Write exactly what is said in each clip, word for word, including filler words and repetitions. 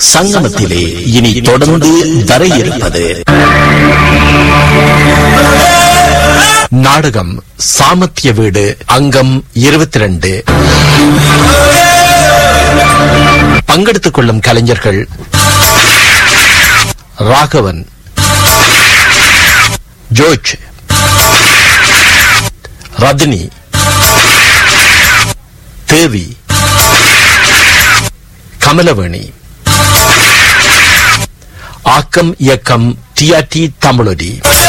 சங்கமத்திலே இனி தொடர்ந்து வர இருப்பது நாடகம் சாமத்திய வீடு அங்கம் இருபத்தி இரண்டு. பங்கெடுத்துக் கொள்ளும் கலைஞர்கள் ராகவன், ஜோர்ஜ், ரஜினி, தேவி, கமலவேணி. ஆக்கம் இயக்கம் டிஆர்டி தமிழொலி.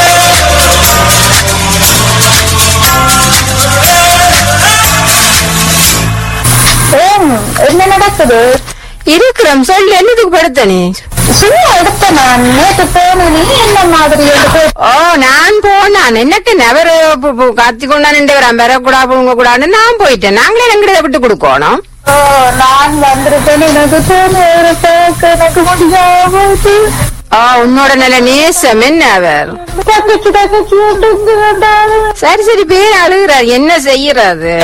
என்ன நடக்குது? இருக்கிறோம். சொல்லு, என்னதுக்கு படுத்தனே? சும்மா எடுத்த நான் நேற்று போன நீ என்ன மாதிரி ஓ நான் போனான் என்னட்டு நெவர காத்தி கொண்டான் பெறக்கூடா புழுங்க கூடாது நான் போயிட்டேன். நாங்களே எங்கிட்ட விட்டு கொடுக்கணும். ஓ நான் வந்திருக்கேன். எனக்கு எனக்கு முடியாம ஓ உன்னோட நல்ல நேசம் என்ன அவர் தங்கச்சி தங்கச்சி சரி சரி பேர் அழுகிறார். என்ன செய்யறது?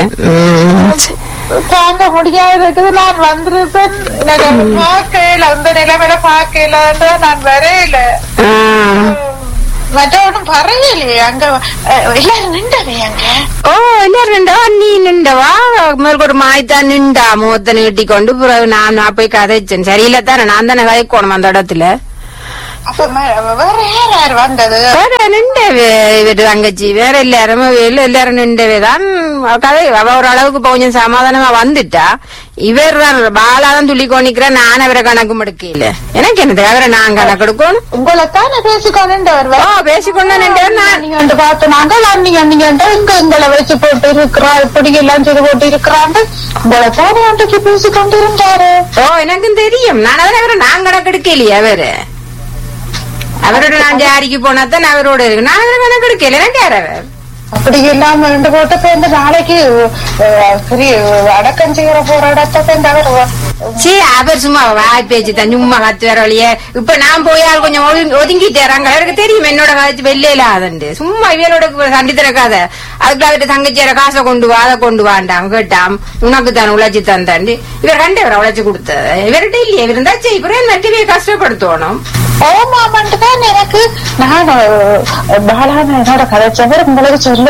தாங்க முடியாது இருக்குது. நான் வந்திருப்பேன். பார்க்கல அந்த நிலைமையில பார்க்கல நான் வரையில மற்றவனும் பரவாயில்லையே. அங்க எல்லாரும் நின்றவே அங்க. ஓ எல்லாரும் நின்றவா? நீ நின்றவா? ஒரு மாய்த்தான் நின்றா முகத்தை நீட்டி கொண்டு நான் நான் போய் கதைச்சேன். சரியில்ல தானே நான் தானே கதைக்கணும் அந்த இடத்துல. அப்ப வேற யார் வந்தது? வேற நின்றவே இவரு தங்கச்சி வேற எல்லாருமே எல்லாரும் நின்றவேதான் கதை. அவ ஒரு அளவுக்கு கொஞ்சம் சமாதானமா வந்துட்டா. இவர் பாலாதான் துள்ளி கோணிக்கிற. நான் அவரை கணக்கு மடுக்கல. எனக்கு என்னது அவரை நான் கணக்கு எடுக்கணும். உங்களைத்தானே பேசிக்கொண்டு ஓ பேசிக்கொண்டு நீங்க பார்த்து நாங்கள் நீங்க நீங்க இங்க எங்களை வச்சு போட்டு இருக்கிறா இப்படி எல்லாம் செய்து போட்டு இருக்கிறாங்க. உங்களைத்தானே அன்றைக்கு பேசிக்கொண்டு இருந்தாரு. ஓ எனக்கும் தெரியும். நான் அவரை அவரை நான் கணக்கு எடுக்கலையே. அவரு அவரோட நான் ஜாரிக்கு போனாதான் அவரோட இருக்கு. நான் அவரை கணக்கு எடுக்கல. எனக்கு யார் அவர்? அப்படி எல்லாம் ரெண்டு போட்டு போய் நாளைக்கு அடக்கம் செய்யற போற இடத்த சரி அவர் சும்மா வாய் பேச்சு தான் சும்மா கத்து வேற வழியே. இப்ப நான் போயால் கொஞ்சம் ஒதுங்கிட்டேறாங்க. அவருக்கு தெரியும் என்னோட காய்ச்சி வெள்ளையில அதண்டு சும்மா இவரோட சண்டி திறக்காத. அதுக்கு அவர்கிட்ட தங்கச்சியார காசை கொண்டு வா அதை கொண்டு வாண்டாம் கேட்டாம். உனக்கு தான் உழைச்சி தந்தாண்டு இவர் கண்டு அவரை உழைச்சி கொடுத்தது. இவர்கிட்ட இல்லையே. இவர் இருந்தா செய்யறேன் நட்டுவே கஷ்டப்படுத்தணும். ஓமாமன்ட்டு தான் எனக்கு நான் பாலான என்னோட கதைச்சவர் உங்களுக்கு சொல்ல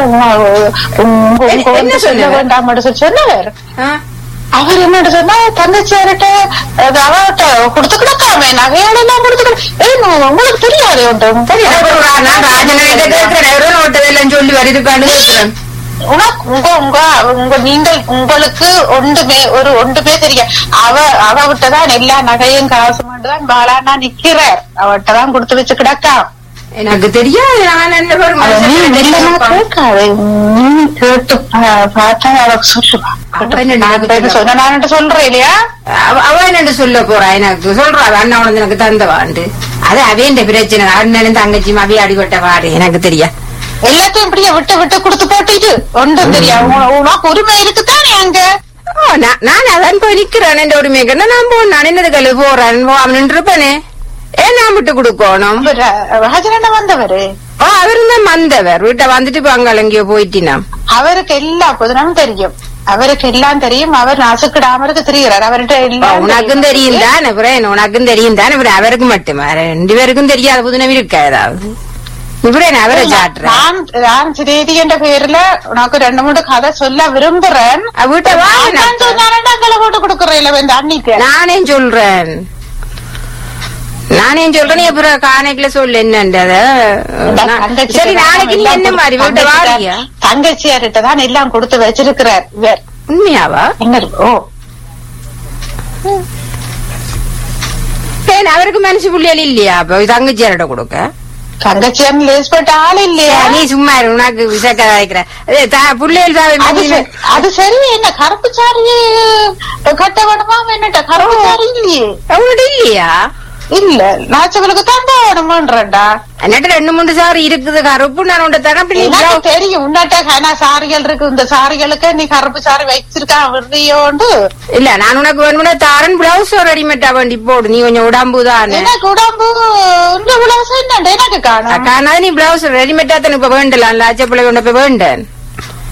சொல்ல வேண்டாம் சொன்னவர். அவர் என்னோட சொன்னா தங்கச்சியார்கிட்ட அவர்கிட்ட கொடுத்து கிடக்காம நகையாடெல்லாம் கொடுத்துக்கிட்டு உங்களுக்கு தெரியாது ஒன்றும் சொல்லி வருதுக்கான்னு உங்க உங்க உங்க நீங்கள் உங்களுக்கு ஒன்றுமே ஒரு ஒன்றுமே தெரியும். அவ அவகிட்டதான் எல்லா நகையும் காசு மட்டும்தான் பாலானா நிக்கிறார். அவகிட்டதான் கொடுத்து வச்சு கிடக்கா. எனக்கு தெரியாது. கேட்டு பார்த்தா அவ சொல்லுவா. சொல்றேன் இல்லையா? அவ என்ன சொல்ல போறா? எனக்கு சொல்றா அண்ணா உனக்கு எனக்கு தந்தவாண்டு. அது அவேண்ட பிரச்சனை. அண்ணன் தங்கச்சி அவைய அடிபட்ட பாடு எனக்கு தெரியா. எல்லாத்தையும் இப்படியே விட்டு விட்டு கொடுத்து போட்டிட்டு ஒன்றும் தெரியாது. உனக்கு உரிமை இருக்குதானே அங்க? நான் அதான் போய் நிக்கிறேன். என் உரிமைக்கு நான் போன நான் என்னது கழு போறேன் நின்று இருப்பேனே. ஏன் நான் விட்டு கொடுக்கணும்? ராஜன வந்தவரு. ஓ அவரு தான் வந்தவர். வீட்டை வந்துட்டு பாங்க எங்கேயோ போயிட்டினா. அவருக்கு எல்லா பொதுனும் தெரியும். அவருக்கு எல்லாம் தெரியும். அவர் நாசுக்கிடாமருக்கு தெரிகிறார். அவர்கிட்ட உனக்கும் தெரியும் தானே? உனக்கும் தெரியும் தானே? அவருக்கு மட்டுமா? ரெண்டு பேருக்கும் தெரியாத புதுனவி இருக்கா ஏதாவது? அவரை நான் நான் சிரேதி என்ற பேர்ல உனக்கு ரெண்டு மூணு கதை சொல்ல விரும்புறேன். வீட்டை போட்டு கொடுக்குறேன் அன்னிக்கு. நானே சொல்றேன் நானே சொல்றேன். அப்புறம் காணைக்குல சொல்லு என்னன்றத. சரி நாளைக்கு நீ என்ன மாதிரி வீட்டை வாரியா? தங்கச்சியார்கிட்ட தான் எல்லாம் கொடுத்து வச்சிருக்கிறார் இவர். உண்மையாவா? என்ன? ஓ அவருக்கு மனசு புள்ளியல் இல்லையா? அப்ப தங்கச்சியார்கிட்ட கொடுக்க தங்கச்சியார் லேஸ் போட்ட ஆள் இல்லையா? நீ சும்மா உனக்கு விசக்க வைக்கிற புள்ளைகள். அது சரி. என்ன கருப்பு சாரி கட்ட வேணுமா? என்னட்ட கருப்பு சாரி இல்லையே. அவங்கள்ட்ட இல்லையா? இல்ல நாச்சவளுக்கு தந்த வேணுமான்றா. என்னட்ட ரெண்டு மூணு சாரி இருக்குது கருப்பு. நான் உண்ட தரப்பு தெரியும். உன்னாட்ட சாரிகள் இருக்கு. இந்த சாரிகளுக்கு நீ கருப்பு சாரி வச்சிருக்கா விடுறியோண்டு. இல்ல நான் உனக்கு வேணும்னா தாரன் பிளவுஸ் ரெடிமேட்டா வேண்டி போடு. நீ கொஞ்சம் உடம்புதான். எனக்கு உடம்பு இந்த பிளவுஸ் என்ன எனக்கு காணும். காணாது. நீ பிளவுஸ் ரெடிமேட்டா தானே இப்ப வேண்டலாம். லாச்ச பிள்ளை கொண்ட போய் வேண்டன்.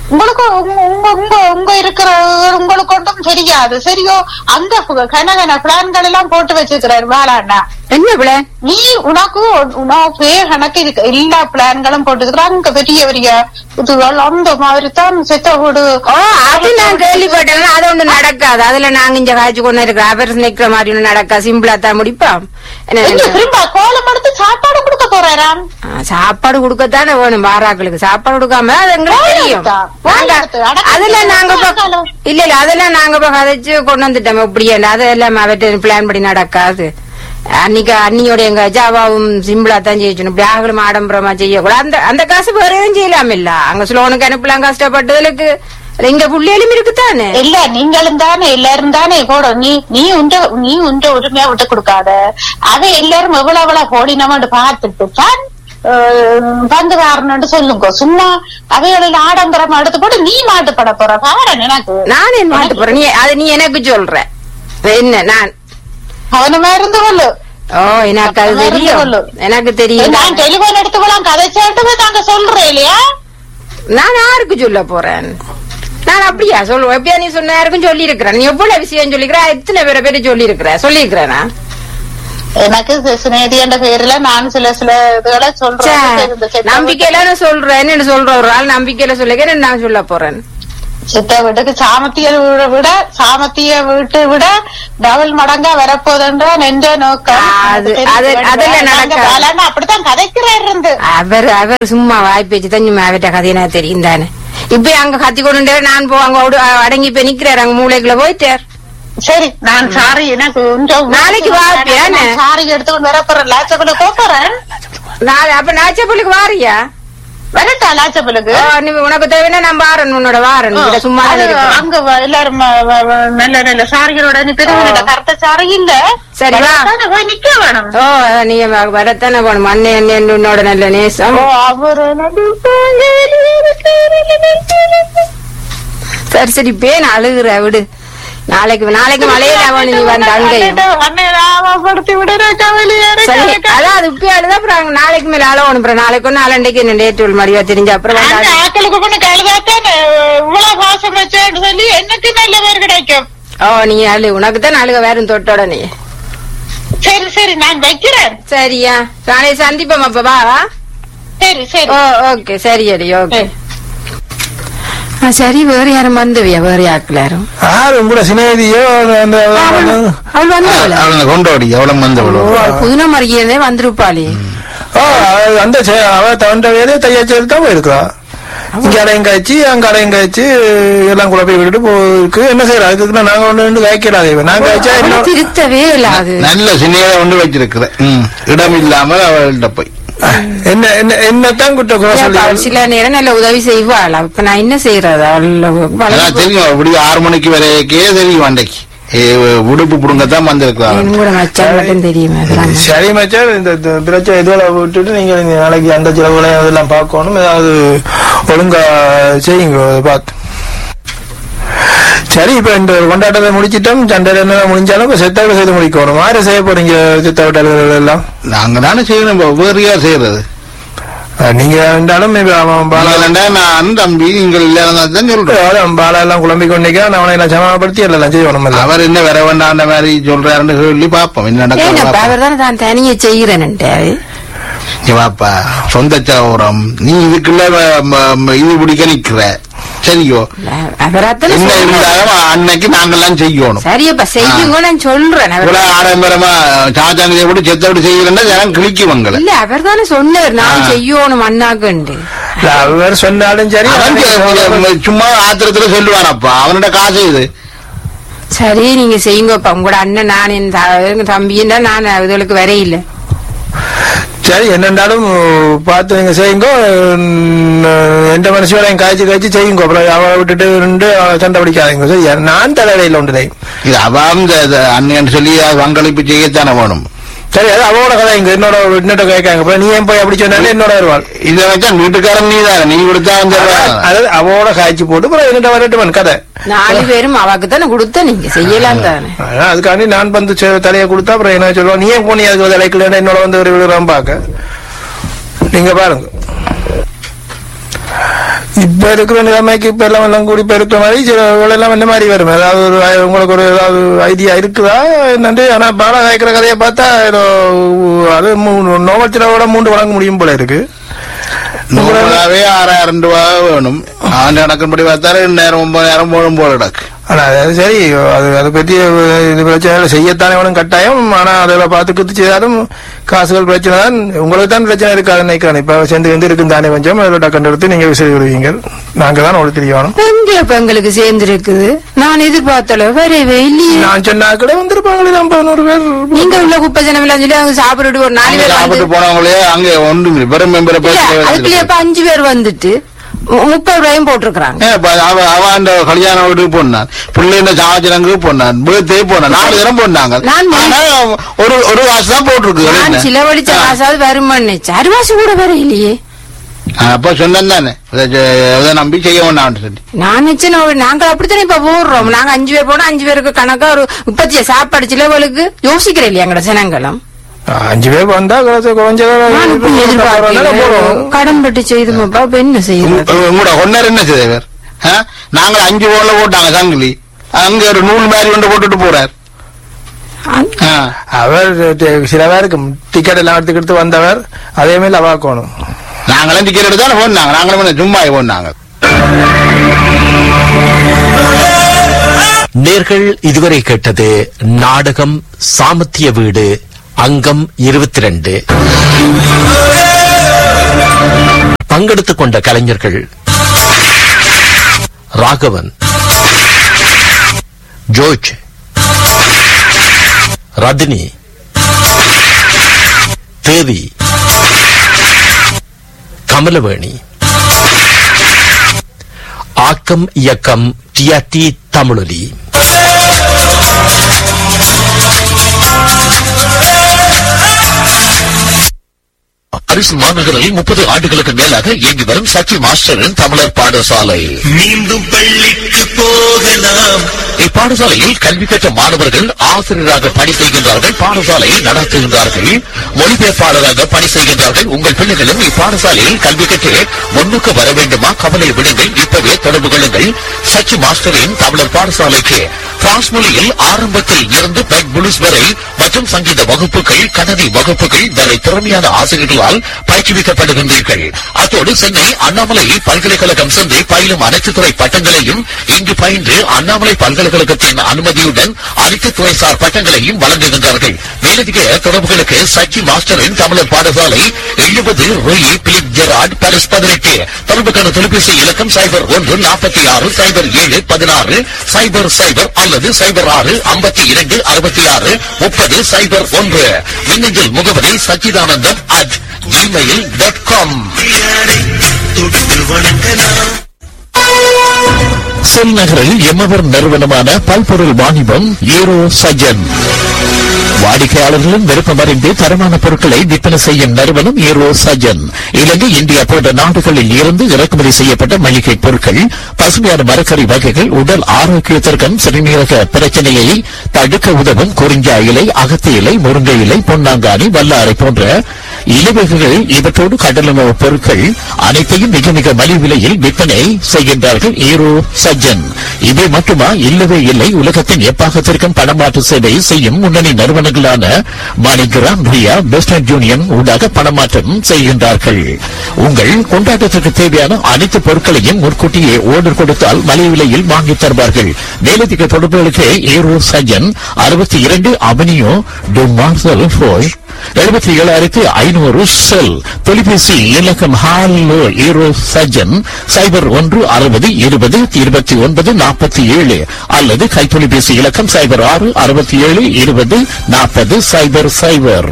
உங்களுக்கு உங்க உங்க உங்க உங்க இருக்கிற உங்களுக்கு ஒன்றும் தெரியாது சரியோ. அந்த கனகன பிளான்கள் எல்லாம் போட்டு வச்சிருக்கிறாரு வேளாண்ணா. என்ன பிளான்? நீ உனக்கு உனக்கு கணக்கு இருக்கு எல்லா பிளான்களும் போட்டுக்கிறான். அங்க பெரிய பெரிய இதுகள் அந்த மாதிரி தான் செத்த வீடு. ஓ அது நான் கேள்விப்பட்டேன். அது ஒண்ணு நடக்காது. அதுல நாங்க இங்க காய்ச்சி கொண்டு இருக்கிற அவர் நிக்கிற மாதிரி ஒண்ணு நடக்கா. சிம்பிளா தான் முடிப்போம். திரும்ப கோலம் எடுத்து சாப்பாடு கொடுக்க போறாராம். சாப்பாடு கொடுக்கத்தானே வேணும். வாராக்களுக்கு சாப்பாடு கொடுக்காம அது எங்களுக்கு தெரியும். அதெல்லாம் நாங்க இல்ல இல்ல அதெல்லாம் நாங்க கதைச்சு கொண்டு வந்துட்டோம். இப்படியே அதெல்லாம் அவற்றை பிளான் படி நடக்காது. அன்னைக்கு அன்னியோட எங்க ஜாவாவும் சிம்பிளா தான் செய்யணும். இப்படி ஆகலும் ஆடம்பரமா செய்யக்கூடாது. அந்த அந்த காசு வேற எதுவும் செய்யலாம் இல்ல. அங்க ஸ்லோனுக்கு அனுப்பலாம் கஷ்டப்பட்டதுக்கு. இங்க புள்ளியிலும் இருக்குதானே. இல்ல நீங்களும் தானே எல்லாரும் தானே கூட நீ நீ உண்ட நீ உண்ட உரிமையா விட்டு கொடுக்காத. அவ எல்லாரும் எவ்வளவு எவ்வளவு போடினமான்னு பார்த்துட்டு தான் வந்து வாரணும்னு சொல்லுங்க. சும்மா அவைகளில் ஆடம்பரமா எடுத்து போட்டு நீ மாட்டுப்பட போற பாரு. எனக்கு நான் என்ன மாட்டு போறேன். நீ அது நீ எனக்கு சொல்ற என்ன நான் அவனமா இருந்து கொள்ளு. ஓ எனக்கு அது தெரியும். எனக்கு தெரியும். நான் டெலிபோன் எடுத்துக்கலாம் கதை சேர்த்து நாங்க சொல்றேன் இல்லையா. நான் யாருக்கு சொல்ல போறேன்? நான் அப்படியா சொல்லுவேன். எப்படியா நீ சொன்ன யாருக்கும் சொல்லி இருக்கிறேன். நீ எவ்வளவு விஷயம் சொல்லிக்கிற எத்தனை பேரை பேரு சொல்லி இருக்கிற சொல்லி இருக்கிறேனா? எனக்கு சிநேதி என்ற பேர்ல நான் சில சில இதுகளை சொல்றேன். நம்பிக்கையில சொல்றேன் என்ன சொல்ற ஒரு ஆள் நம்பிக்கையில சொல்லிக்க நான் சொல்ல போறேன். சித்த வீட்டுக்கு சாமத்திய விட சாமத்திய வீட்டை விட டபுள் மடங்கா வரப்போதுன்ற நெஞ்ச நோக்கம். அப்படித்தான் கதைக்கிறார் இருந்து அவர் அவர் சும்மா வாய்ப்பேச்சு தான் சும்மா அவர்கிட்ட கதையினா தெரியும் தானே. இப்ப அங்க கத்தி கொண்டு நான் போ அங்க அடங்கி போய் நிக்கிறாரு. அங்க மூளைக்குள்ள போயிட்டார். சரி நான் சாரி எனக்கு நாளைக்கு வாப்பியா சாரி எடுத்துக்கொண்டு வரப்போறேன். லாச்சப்பள்ளி போறேன். அப்ப லாச்சப்பள்ளிக்கு வாரியா? வரட்டா லாச்சப்பள்ளிக்கு? உனக்கு தேவைன்னா நான் வாரன் உன்னோட வாரன் சும்மா அங்க எல்லாரும் நல்ல நல்ல சாரிகளோட நீ பெரிய கருத்த சாரி இல்ல. சரி போய் நிக்க வேணும். ஓ நீ வரத்தானே போகணும். அண்ணே அண்ணே உன்னோட நல்ல நேசம். சரி சரி பேன் அழுகுற விடு. நாளைக்கு நாளைக்கு மழையில நீ வந்த அங்கேயும் அதான் அது இப்ப அழுதா அப்புறம் நாளைக்கு மேல அழ ஒண்ணு. நாளைக்கு ஒண்ணு அலண்டைக்கு என்ன டேட் மடிவா தெரிஞ்சு அப்புறம் சொல்லி எனக்கு நல்ல பேர் கிடைக்கும். ஓ நீ அழு உனக்கு தான் அழுக வேற தொட்டோட நீ. சரி சரி நான் வைக்கிறேன். சரியா நாளை சந்திப்போம் அப்ப வா. சரி சரி ஓ ஓகே சரி அடி ஓகே. சரி வேற யாரும் வந்தவியா? வேற யாருக்குல யாரும் யாரும் கூட சினேதியோ அவள் வந்தவள கொண்டோடி எவ்வளவு வந்தவளோ புதுன மறியே வந்திருப்பாளே. அந்த அவ தவண்ட வேலையை தையாச்சல் தான் போயிருக்கா. இங்க அடையும் காய்ச்சி அங்க அடையும் காய்ச்சி எல்லாம் கூட போய் விட்டுட்டு போயிருக்கு. என்ன செய்யறா? அதுக்கு நாங்க ஒண்ணு காய்க்கிறாங்க. நாங்க காய்ச்சா திருத்தவே இல்லாது நல்ல சினியா ஒன்று வச்சிருக்கிறேன். இடம் இல்லாம அவள்கிட்ட போய் என்ன என்ன என்னத்தான் குற்றம் சில நேரம் நல்ல உதவி செய்வாள். இப்ப நான் என்ன செய்யறது? தெரியும் அப்படி ஆறு மணிக்கு வரைக்கே தெரியும். அன்றைக்கு உடுப்பு புடுங்கத்தான் வந்திருக்கலாம். தெரியுமா? சரி மச்சான் இந்த பிரச்சனை இதோட விட்டுட்டு நீங்க நாளைக்கு அந்த செலவுகளை அதெல்லாம் பார்க்கணும். ஏதாவது ஒழுங்கா செய்யுங்க பார்த்து. சரி இப்ப இந்த கொண்டாட்டத்தை முடிச்சிட்டோம். சண்டையில என்ன முடிஞ்சாலும் செத்தாவிட செய்து முடிக்கணும். யாரு செய்ய போறீங்க செத்தாவிட்ட அலுவலர்கள் எல்லாம்? நாங்க தானே செய்யணும். வேறு யார் செய்யறது? நீங்க இருந்தாலும் நான் தம்பி நீங்கள் இல்லாதான் சொல்றேன். பாலா எல்லாம் குழம்பி கொண்டிருக்கா. அவனை எல்லாம் சமாளப்படுத்தி எல்லாம் செய்யணும். அவர் என்ன வர வேண்டாம் அந்த மாதிரி சொல்றாருன்னு சொல்லி பாப்போம் என்ன நடக்கும். அவர் தானே தான் தனியே செய்கிறேன். வாப்பா சொந்த சௌரம் நீ இதுக்குள்ள இது பிடிக்க நிக்கிற. சரியோ என்ன இருந்தாலும் அன்னைக்கு நாங்கெல்லாம் செய்யணும். சரியப்பா செய்யுங்க நான் சொல்றேன். ஆடம்பரமா சாச்சாங்க கூட செத்த விட்டு செய்யலன்னா ஜனம் கிழிக்குவாங்க. இல்ல அவர் தானே சொன்னார் நான் செய்யணும் அண்ணாக்கு. அவர் சொன்னாலும் சரி சும்மா ஆத்திரத்துல சொல்லுவானப்பா. அவனோட காசு இது. சரி நீங்க செய்யுங்கப்பா. உங்களோட அண்ணன் நான் என் தம்பியும் தான் நான் இதுகளுக்கு வரையில. சரி என்னண்டாலும் பார்த்து நீங்க செய்யுங்க. எந்த மனுஷோட காய்ச்சி காய்ச்சி செய்யுங்க. அப்புறம் அவளை விட்டுட்டு இருந்து சண்டை பிடிக்காதீங்க. சரி நான் தலையில உண்டு இது அவன் அண்ணன் சொல்லி பங்களிப்பு செய்யத்தானே வேணும். சரி அது அவளோட கதை இங்க என்னோட இன்னோட கேட்காங்க. நீ ஏன் போய் அப்படி சொன்னாலும் என்னோட வருவாள். இதை வச்சா வீட்டுக்காரன் நீ தானே நீ கொடுத்தா அதாவது அவளோட காய்ச்சி போட்டு அப்புறம் என்னோட வரட்டுவன் கதை. நாலு பேரும் அவக்கு தானே கொடுத்த நீங்க செய்யலாம் தானே. அதுக்காண்டி நான் வந்து தலையை கொடுத்தா அப்புறம் என்ன சொல்லுவோம். நீ ஏன் போனி அதுக்கு தலைக்கல என்னோட வந்து ஒரு விழுறாம பாக்க நீங்க பாருங்க. இப்ப இருக்கிற நிலைமைக்கு இப்ப எல்லாம் எல்லாம் கூடி இப்ப இருக்கிற மாதிரி சில எல்லாம் என்ன மாதிரி வரும். ஏதாவது ஒரு உங்களுக்கு ஒரு ஏதாவது ஐடியா இருக்குதா என்னண்டு? ஆனா பாலா கேட்கிற கதையை பார்த்தா ஏதோ அது நோவத்திலோட மூன்று வழங்க முடியும் போல இருக்கு. நூறாவே ஆறாயிரம் ரூபாய் வேணும். ஆண்டு கணக்கின்படி பார்த்தாரு நேரம் ஒன்பதாயிரம் போடும் போல கிடக்கு. ஆனா அது சரி, அது அதை பற்றி இது பிரச்சனை செய்யத்தானே வேணும் கட்டாயம். ஆனா அதில் பார்த்து குத்து செய்தாலும் காசுகள் பிரச்சனை தான். உங்களுக்கு தான் பிரச்சனை இருக்காது நினைக்கிறேன். இப்ப சேர்ந்து வந்து இருக்கும் தானே கொஞ்சம் அதில் டக்குன்னு எடுத்து நீங்க விசை விடுவீங்க. நாங்க தான் ஒரு தெரியணும். எங்களுக்கு சேர்ந்து இருக்குது. நான் எதிர்பார்த்தல வரவே இல்லையே. நான் சொன்னாக்களே வந்திருப்பாங்களே நம்ம பதினோரு பேர். நீங்க உள்ள குப்பை ஜனம் எல்லாம் சொல்லி அங்க சாப்பிட்டு ஒரு நாலு பேர் சாப்பிட்டு போனவங்களே அங்க ஒன்று வெறும் மெம்பரை அதுக்குள்ளே இப்ப அஞ்சு பேர் வந்துட்டு முப்பது ரூபாயும் போட்டிருக்காங்க. அவன் கல்யாண வீட்டுக்கு போனான், பிள்ளைங்க சாவச்சனங்களுக்கு போனான், பேர்த்தே போனான், நாலு தினம் போனாங்க. ஒரு ஒரு வாசம் தான் போட்டிருக்கு. சிலவழிச்ச காசாவது வருமானு அறுவாசி கூட வர இல்லையே. அப்ப சொன்னேன் தானே நம்பி செய்ய வேண்டாம் சொல்லி நான் நினைச்சேன். நாங்க அப்படித்தானே இப்ப போடுறோம். நாங்க அஞ்சு பேர் போனா அஞ்சு பேருக்கு கணக்கா ஒரு முப்பத்தி சாப்பாடு சிலவளுக்கு யோசிக்கிறேன் இல்லையா எங்கட ஜனங்களும். அஞ்சு பேர் வந்தா கடன் பட்டு செய்துமாப்பா. இப்ப என்ன செய்யுங்க உங்களோட ஒன்னர் என்ன செய்தவர்? நாங்க அஞ்சு போல போட்டாங்க சங்கிலி, அங்க ஒரு நூல் மாதிரி கொண்டு போட்டுட்டு போறார். அவர் சில பேருக்கு டிக்கெட் எல்லாம் எடுத்துக்கிட்டு வந்தவர் அதே மாதிரி அவாக்கணும். நாங்களும் டிக்கெட் எடுத்தாலும் போனாங்க, நாங்களும் சும்மா போனாங்க. நேர்கள் இதுவரை கேட்டது நாடகம் சாமத்திய வீடு அங்கம் இருபத்தி ரெண்டு. பங்கெடுத்துக் கொண்ட கலைஞர்கள் ராகவன், ஜோர்ஜ், ரதினி, தேவி, கமலவேணி. ஆக்கம் இயக்கம் டிஆர்டி தமிழொலி. பாரிஸ் மாநகரில் முப்பது ஆண்டுகளுக்கு மேலாக இயங்கி வரும் சச்சி மாஸ்டரின் தமிழர் பாடசாலை. மீண்டும் பள்ளிக்கு போகலாம். இப்பாடசாலையில் கல்வி கற்ற மாணவர்கள் ஆசிரியராக பணி செய்கின்றார்கள், பாடசாலையை நடத்துகின்றார்கள், மொழிபெயர்ப்பாளராக பணி செய்கின்றார்கள். உங்கள் பிள்ளைகளும் இப்பாடசாலையில் கல்வி கற்று முன்னுக்கு வர வேண்டுமா? கவலை விடுங்கள், இப்பவே தொடர்பு கொள்ளுங்கள் சச்சி மாஸ்டரின் தமிழர் பாடசாலைக்கு. பிரான்ஸ் மொழியில் ஆரம்பத்தில் இருந்து பெட் புலிஸ் வரை மற்றும் சங்கீத வகுப்புகள், கணனி வகுப்புகள் வரை திறமையான ஆசிரியர்களால் பயிற்றுவிக்கப்படுகின்றீர்கள். அத்தோடு சென்னை அண்ணாமலை பல்கலைக்கழகம் சென்று பயிலும் அனைத்து துறை பட்டங்களையும் இங்கு பயின்று அண்ணாமலை பல்கலைக்கழகத்தின் அனுமதியுடன் அனைத்து துறைசார் பட்டங்களையும் வழங்குகின்றார்கள். மேலதிக தொடர்புகளுக்கு சச்சி மாஸ்டரின் தமிழர் பாடசாலை எழுபது ரூயி பிலிப் ஜெராட் பாரிஸ் பதினெட்டு. தொடர்புக்கான தொலைபேசி இலக்கம் சைபர் ஒன்று நாற்பத்தி ஆறு சைபர் ஏழு பதினாறு சைபர் சைபர் அல்லது சைபர் ஆறு ஐம்பத்தி இரண்டு அறுபத்தி ஆறு முப்பது சைபர் ஒன்று. மின்னஞ்சல் முகவரி சச்சிதானந்தம் அட் ஜிமெயில் டாட் காம். செல் நகரில் எம்மவர் நிறுவனமான பல்பொருள் வாணிபம் ஏரோ சஜன். வாடிக்கையாளர்களின் விருப்பமறிந்து தரமான பொருட்களை விற்பனை செய்யும் நிறுவனம் ஏரோ சஜன். இலங்கை, இந்தியா போன்ற நாடுகளில் இருந்து இறக்குமதி செய்யப்பட்ட மளிகை பொருட்கள், பசுமையான மரக்கறி வகைகள், உடல் ஆரோக்கியத்திற்கும் சிறுநீரக பிரச்சனையை தடுக்க உதவும் குறிஞ்சா இலை, அகத்தி இலை, முருங்கை இலை, பொன்னாங்கானி, வல்லாரை போன்ற இலவகைகள், இவற்றோடு கடலுணவு பொருட்கள் அனைத்தையும் மிக மிக மலிவு விலையில் விற்பனை செய்கின்றார்கள் ஏரோ சஜன். இவை மட்டுமா? இல்லவே இல்லை. உலகத்தின் எப்பாகத்திற்கும் பணமாற்று சேவை செய்யும் முன்னணி நிறுவனங்களான மாணிகிராம், ரியா, வெஸ்டர்ன் யூனியன் ஊடாக பணமாற்றம் செய்கின்றார்கள். உங்கள் கொண்டாட்டத்திற்கு தேவையான அனைத்து பொருட்களையும் முன்கூட்டியே ஓர்டர் கொடுத்தால் மலிவு விலையில் வாங்கி தருவார்கள். மேலதிக தொடர்புகளுக்கு ஏரோ சஜன் அறுபத்தி இரண்டு அவனியோ டு மார்சல் ஃபோய் எழுபத்தி ஏழாயிரத்தி ஐநூறு செல். தொலைபேசி இலக்கம் ஹாலோ ஏரோ சஜன் சைபர் ஒன்று அறுபது இருபது இருபத்தி ஒன்பது நாற்பத்தி ஏழு அல்லது கைத்தொலைபேசி இலக்கம் சைபர் ஆறு அறுபத்தி ஏழு இருபது நாற்பது சைபர் சைபர்.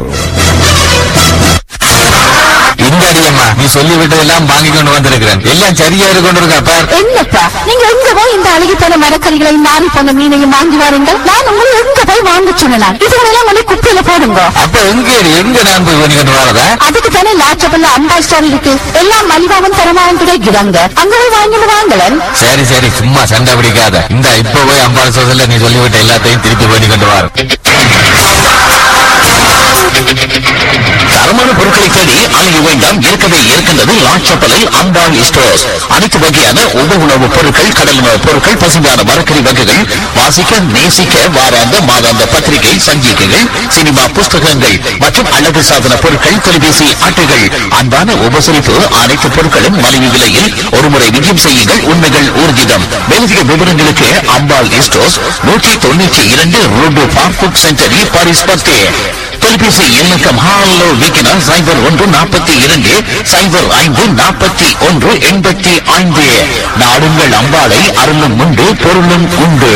இந்த அடியம்மா நீ சொல்லிவிட்டதெல்லாம் வாங்கி கொண்டு வந்திருக்கிறேன். எல்லாம் சரியா கொண்டு இருக்கா? என்னப்பா நீங்க எங்க போய் இந்த அழுகித்தன மரக்கறிகளையும் நாரி போன மீனையும் வாங்கி வாருங்கள். நான் உங்களை எங்க போய் வாங்க சொன்னேன். இதுகளெல்லாம் வந்து குப்பையில போடுங்க. அப்ப எங்க எங்க நான் போய் பண்ணி கொண்டு வரதா? அதுக்கு தானே லாச்சபல்ல அம்பா ஸ்டோர் இருக்கு. எல்லாம் மலிவாவும் தரமாவும் கிடைக்கிறாங்க. அங்க போய் வாங்கிட்டு வாங்கலன். சரி சரி சும்மா சண்டை பிடிக்காத. இந்த இப்ப போய் அம்பா ஸ்டோர்ல நீ சொல்லிவிட்ட எல்லாத்தையும் திருப்பி பண்ணி கொண்டு வர. தரமான பொருட்களை தேடி அலைய வேண்டாம். இருக்கவே இருக்கின்றது லாட்சப்பலில் அம்பாள் ஸ்டோர்ஸ். அனைத்து வகையான உப உணவுப் பொருட்கள், கடல் உணவுப் பொருட்கள், பசுமையான மரக்கறி வகைகள், வாசிக்க நேசிக்க வாராந்த மாதாந்த பத்திரிகை சஞ்சிகைகள், சினிமா புஸ்தகங்கள் மற்றும் அழகு சாதன பொருட்கள், தொலைபேசி அட்டைகள். அன்பான உபசரிப்பு. அனைத்து பொருட்களும் மலிவு விலையில் ஒருமுறை விஜயம் செய்யுங்கள். உண்மைகள் ஊர்ஜிதம். மேலதிக விவரங்களுக்கு அம்பாள் ஸ்டோர்ஸ் நூற்றி தொண்ணூற்றி இரண்டு ரோடு பார்க் சென்டரி பாரிஸ் பத்தே. தொலைபேசி எண்ணக்கம் ஹாலோ விக்கினா சைபர் ஒன்று நாற்பத்தி இரண்டு சைபர் ஐந்து நாற்பத்தி ஒன்று எண்பத்தி ஐந்து. நாடுங்கள் அம்பாளை, அருளும் உண்டு பொருளும் உண்டு.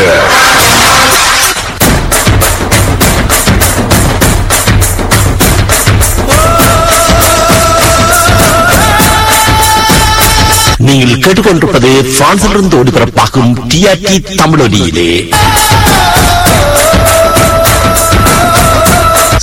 நீங்கள் கேட்டுக்கொண்டிருப்பது பிரான்சிலிருந்து ஒளிபரப்பாகும் டிஆர்டி தமிழொலியிலே